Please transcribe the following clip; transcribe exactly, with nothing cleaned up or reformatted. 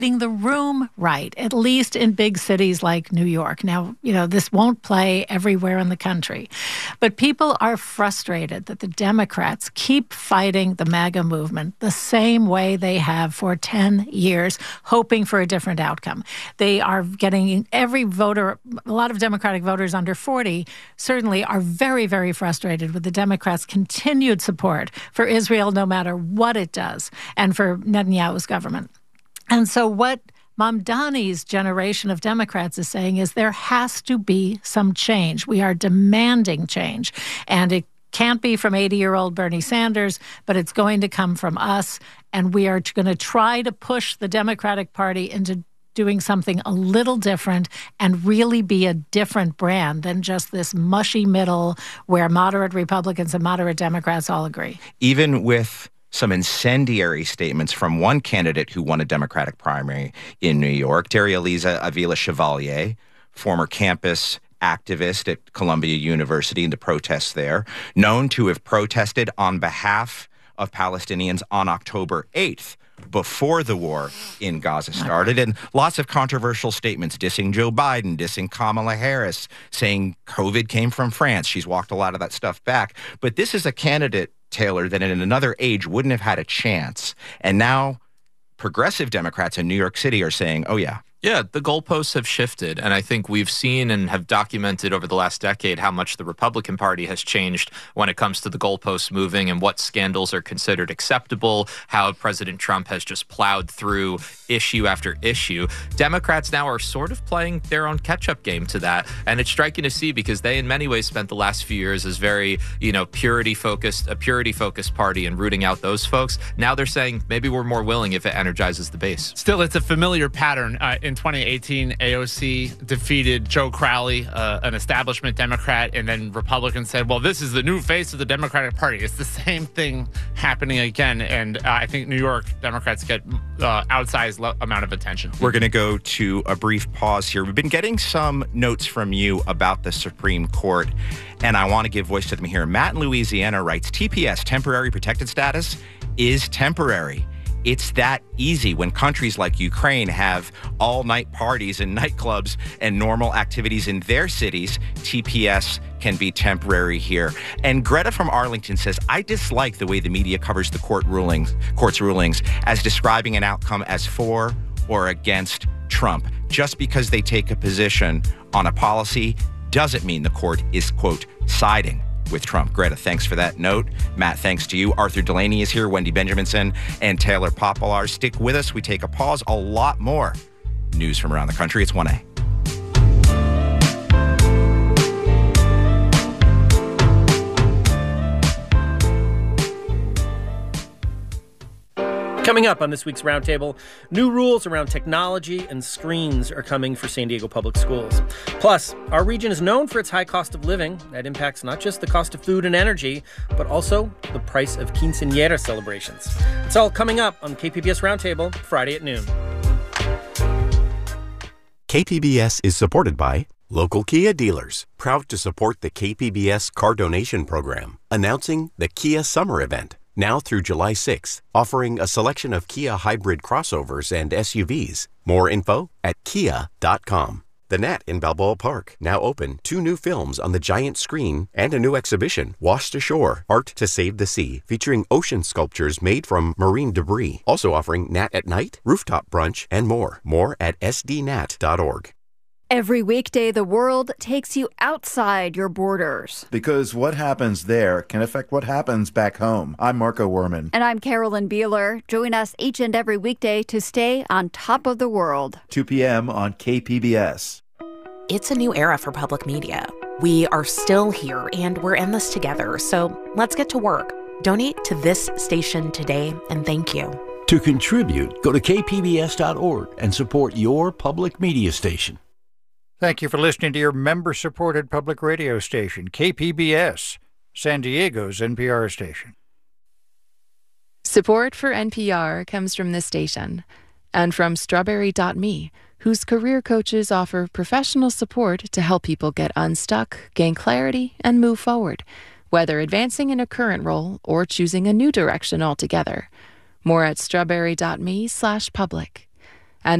getting the room right, at least in big cities like New York. Now, you know, this won't play everywhere in the country, but people are frustrated that the Democrats keep fighting the MAGA movement the same way they have for ten years, hoping for a different outcome. They are getting every voter, a lot of Democratic voters under forty certainly are very, very frustrated with the Democrats' continued support for Israel, no matter what it does, and for Netanyahu's government. And so what Mamdani's generation of Democrats is saying is there has to be some change. We are demanding change. And it can't be from eighty-year-old Bernie Sanders, but it's going to come from us. And we are going to try to push the Democratic Party into doing something a little different and really be a different brand than just this mushy middle where moderate Republicans and moderate Democrats all agree. Even with some incendiary statements from one candidate who won a Democratic primary in New York, Daria-Liza Avila Chevalier, former campus activist at Columbia University in the protests there, known to have protested on behalf of Palestinians on October eighth, before the war in Gaza started, and lots of controversial statements dissing Joe Biden, dissing Kamala Harris, saying COVID came from France. She's walked a lot of that stuff back. But this is a candidate, Taylor, that in another age wouldn't have had a chance. And now progressive Democrats in New York City are saying, oh, yeah. Yeah, the goalposts have shifted, and I think we've seen and have documented over the last decade how much the Republican Party has changed when it comes to the goalposts moving and what scandals are considered acceptable, how President Trump has just plowed through issue after issue. Democrats now are sort of playing their own catch-up game to that, and it's striking to see because they in many ways spent the last few years as very, you know, purity-focused, a purity-focused party and rooting out those folks. Now they're saying maybe we're more willing if it energizes the base. Still, it's a familiar pattern. Uh, in twenty eighteen, A O C defeated Joe Crowley, uh, an establishment Democrat, and then Republicans said, well, this is the new face of the Democratic Party. It's the same thing happening again, and uh, I think New York Democrats get uh, outsized lo- amount of attention. We're going to go to a brief pause here. We've been getting some notes from you about the Supreme Court, and I want to give voice to them here. Matt in Louisiana writes, T P S, temporary protected status, is temporary. It's that easy when countries like Ukraine have all-night parties and nightclubs and normal activities in their cities. T P S can be temporary here. And Greta from Arlington says, I dislike the way the media covers the court rulings, court's rulings as describing an outcome as for or against Trump. Just because they take a position on a policy doesn't mean the court is, quote, siding with Trump. Greta, thanks for that note. Matt, thanks to you. Arthur Delaney is here, Wendy Benjaminson, and Taylor Poplar. Stick with us. We take a pause. A lot more news from around the country. It's one A. Coming up on this week's Roundtable, new rules around technology and screens are coming for San Diego Public Schools. Plus, our region is known for its high cost of living. That impacts not just the cost of food and energy, but also the price of quinceañera celebrations. It's all coming up on K P B S Roundtable, Friday at noon. K P B S is supported by local Kia dealers, proud to support the K P B S Car Donation Program, announcing the Kia Summer Event. Now through July sixth, offering a selection of Kia hybrid crossovers and S U Vs. More info at kia dot com. The Nat in Balboa Park, now open. Two new films on the giant screen and a new exhibition, Washed Ashore, Art to Save the Sea, featuring ocean sculptures made from marine debris. Also offering Nat at Night, rooftop brunch, and more. More at s d nat dot org. Every weekday, the world takes you outside your borders. Because what happens there can affect what happens back home. I'm Marco Werman. And I'm Carolyn Beeler. Join us each and every weekday to stay on top of the world. two p.m. on K P B S. It's a new era for public media. We are still here, and we're in this together. So let's get to work. Donate to this station today, and thank you. To contribute, go to k p b s dot org and support your public media station. Thank you for listening to your member-supported public radio station, K P B S, San Diego's N P R station. Support for N P R comes from this station and from Strawberry dot me, whose career coaches offer professional support to help people get unstuck, gain clarity, and move forward, whether advancing in a current role or choosing a new direction altogether. More at strawberry dot me slash public.